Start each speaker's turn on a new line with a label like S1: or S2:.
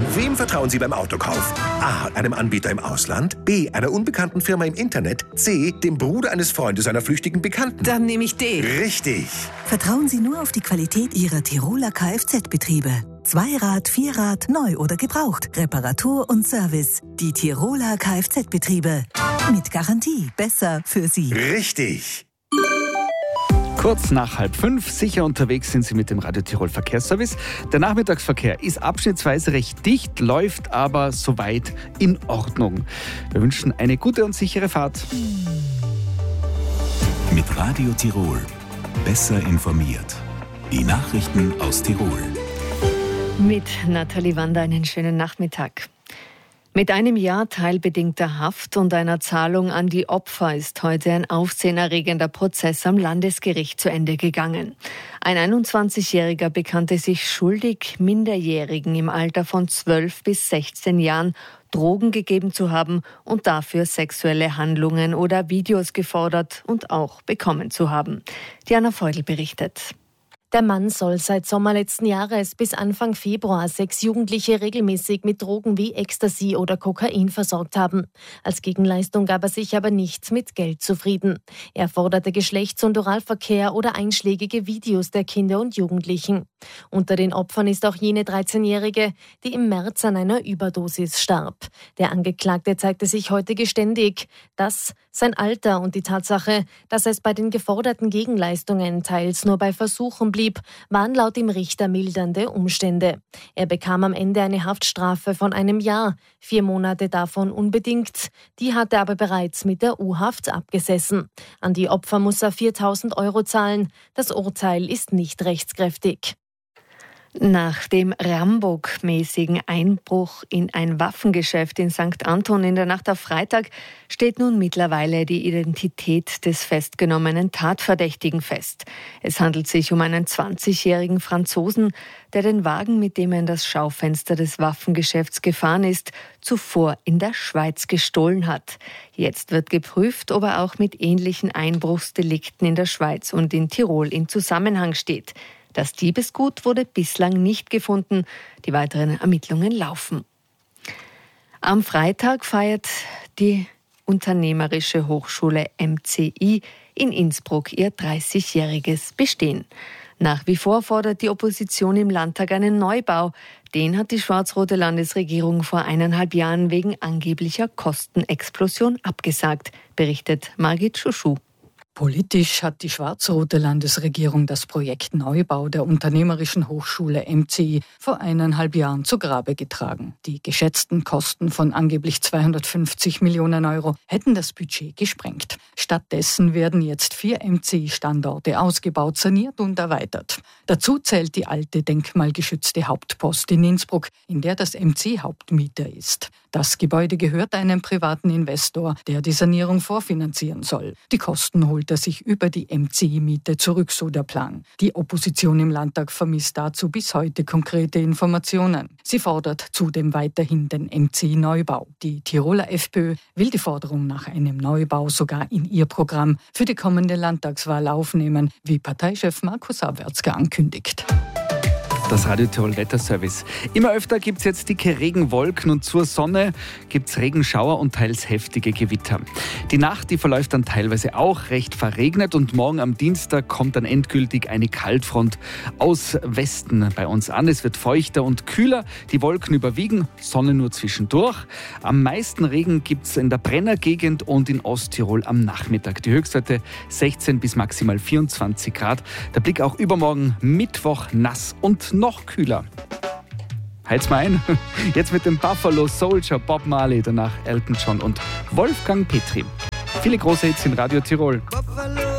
S1: Wem vertrauen Sie beim Autokauf? A. Einem Anbieter im Ausland. B. Einer unbekannten Firma im Internet. C. Dem Bruder eines Freundes einer flüchtigen Bekannten.
S2: Dann nehme ich D.
S1: Richtig.
S3: Vertrauen Sie nur auf die Qualität Ihrer Tiroler Kfz-Betriebe. Zweirad, Vierrad, neu oder gebraucht. Reparatur und Service. Die Tiroler Kfz-Betriebe. Mit Garantie. Besser für Sie.
S1: Richtig.
S4: Kurz nach 4:30, sicher unterwegs sind Sie mit dem Radio Tirol Verkehrsservice. Der Nachmittagsverkehr ist abschnittsweise recht dicht, läuft aber soweit in Ordnung. Wir wünschen eine gute und sichere Fahrt.
S5: Mit Radio Tirol. Besser informiert. Die Nachrichten aus Tirol.
S6: Mit Nathalie Wander einen schönen Nachmittag. Mit einem Jahr teilbedingter Haft und einer Zahlung an die Opfer ist heute ein aufsehenerregender Prozess am Landesgericht zu Ende gegangen. Ein 21-Jähriger bekannte sich schuldig, Minderjährigen im Alter von 12 bis 16 Jahren Drogen gegeben zu haben und dafür sexuelle Handlungen oder Videos gefordert und auch bekommen zu haben. Diana Feudel berichtet.
S7: Der Mann soll seit Sommer letzten Jahres bis Anfang Februar 6 Jugendliche regelmäßig mit Drogen wie Ecstasy oder Kokain versorgt haben. Als Gegenleistung gab er sich aber nicht mit Geld zufrieden. Er forderte Geschlechts- und Oralverkehr oder einschlägige Videos der Kinder und Jugendlichen. Unter den Opfern ist auch jene 13-Jährige, die im März an einer Überdosis starb. Der Angeklagte zeigte sich heute geständig. Das, sein Alter und die Tatsache, dass es bei den geforderten Gegenleistungen teils nur bei Versuchen blieb, waren laut dem Richter mildernde Umstände. Er bekam am Ende eine Haftstrafe von 1 Jahr, 4 Monate davon unbedingt. Die hat er aber bereits mit der U-Haft abgesessen. An die Opfer muss er 4.000 € zahlen. Das Urteil ist nicht rechtskräftig.
S6: Nach dem Rambock-mäßigen Einbruch in ein Waffengeschäft in St. Anton in der Nacht auf Freitag steht nun mittlerweile die Identität des festgenommenen Tatverdächtigen fest. Es handelt sich um einen 20-jährigen Franzosen, der den Wagen, mit dem er in das Schaufenster des Waffengeschäfts gefahren ist, zuvor in der Schweiz gestohlen hat. Jetzt wird geprüft, ob er auch mit ähnlichen Einbruchsdelikten in der Schweiz und in Tirol in Zusammenhang steht. Das Diebesgut wurde bislang nicht gefunden. Die weiteren Ermittlungen laufen. Am Freitag feiert die Unternehmerische Hochschule MCI in Innsbruck ihr 30-jähriges Bestehen. Nach wie vor fordert die Opposition im Landtag einen Neubau. Den hat die schwarz-rote Landesregierung vor 1,5 Jahren wegen angeblicher Kostenexplosion abgesagt, berichtet Margit Schuschu.
S8: Politisch hat die schwarz-rote Landesregierung das Projekt Neubau der Unternehmerischen Hochschule MCI vor 1,5 Jahren zu Grabe getragen. Die geschätzten Kosten von angeblich 250 Millionen € hätten das Budget gesprengt. Stattdessen werden jetzt 4 MCI-Standorte ausgebaut, saniert und erweitert. Dazu zählt die alte denkmalgeschützte Hauptpost in Innsbruck, in der das MCI Hauptmieter ist. Das Gebäude gehört einem privaten Investor, der die Sanierung vorfinanzieren soll. Die Kosten holt er sich über die MCI-Miete zurück, so der Plan. Die Opposition im Landtag vermisst dazu bis heute konkrete Informationen. Sie fordert zudem weiterhin den MCI-Neubau. Die Tiroler FPÖ will die Forderung nach einem Neubau sogar in ihr Programm für die kommende Landtagswahl aufnehmen, wie Parteichef Markus Awertsger ankündigt.
S4: Das Radio Tirol Wetterservice. Immer öfter gibt es jetzt dicke Regenwolken und zur Sonne gibt es Regenschauer und teils heftige Gewitter. Die Nacht, die verläuft dann teilweise auch recht verregnet und morgen am Dienstag kommt dann endgültig eine Kaltfront aus Westen bei uns an. Es wird feuchter und kühler, die Wolken überwiegen, Sonne nur zwischendurch. Am meisten Regen gibt es in der Brennergegend und in Osttirol am Nachmittag. Die Höchstwerte 16 bis maximal 24 Grad. Der Blick auch übermorgen Mittwoch nass und noch kühler. Heiz mal ein. Jetzt mit dem Buffalo Soldier, Bob Marley, danach Elton John und Wolfgang Petri. Viele große Hits in Radio Tirol.
S9: Buffalo